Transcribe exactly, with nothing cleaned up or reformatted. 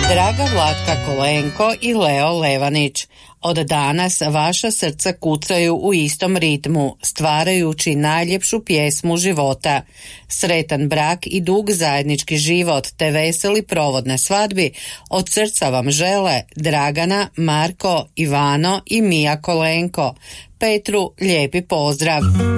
Draga Vlatka Kolenko i Leo Levanić, od danas vaša srca kucaju u istom ritmu, stvarajući najljepšu pjesmu života. Sretan brak i dug zajednički život te veseli provod na svadbi od srca vam žele Dragana, Marko, Ivano i Mija Kolenko. Petru lijepi pozdrav.